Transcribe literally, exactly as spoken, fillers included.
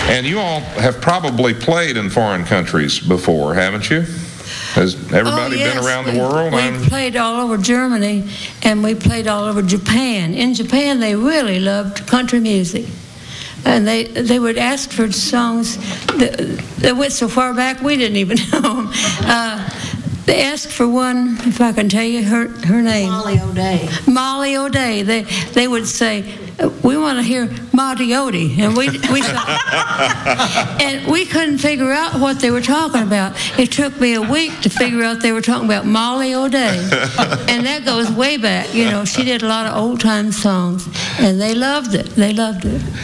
And you all have probably played in foreign countries before, haven't you? Has everybody oh, yes. been around the we, world? We I'm... played all over Germany, and we played all over Japan. In Japan, they really loved country music. And they they would ask for songs that, that went so far back we didn't even know them. Uh, they asked for one, if I can tell you her her name. Molly O'Day. Molly O'Day. They they would say, we want to hear Monty Odie, and we we thought, and we couldn't figure out what they were talking about. It took me a week to figure out they were talking about Molly O'Day, and that goes way back. You know, she did a lot of old time songs, and they loved it. They loved it.